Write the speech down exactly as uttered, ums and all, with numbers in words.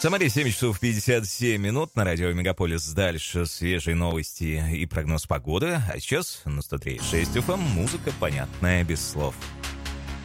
Самаре семь часов пятьдесят семь минут, на радио Мегаполис. Дальше свежие новости и прогноз погоды. А сейчас на сто три и шесть эф эм музыка, понятная без слов.